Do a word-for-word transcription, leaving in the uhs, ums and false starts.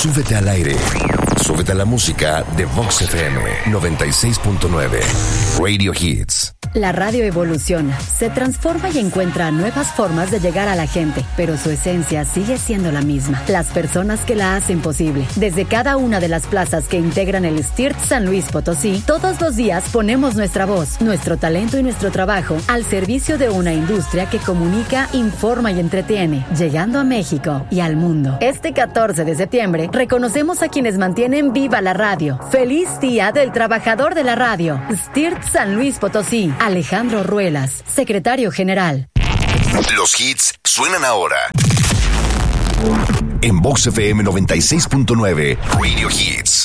Súbete al aire. Súbete a la música de Vox F M noventa y seis punto nueve. Radio Hits. La radio evoluciona, se transforma y encuentra nuevas formas de llegar a la gente, pero su esencia sigue siendo la misma. Las personas que la hacen posible. Desde cada una de las plazas que integran el S T I R T San Luis Potosí, todos los días ponemos nuestra voz, nuestro talento y nuestro trabajo al servicio de una industria que comunica, informa y entretiene, llegando a México y al mundo. Este catorce de septiembre, reconocemos a quienes mantienen viva la radio. ¡Feliz Día del Trabajador de la Radio! S T I R T San Luis Potosí. Alejandro Ruelas, secretario general. Los hits suenan ahora. En Vox F M noventa y seis punto nueve, Radio Hits.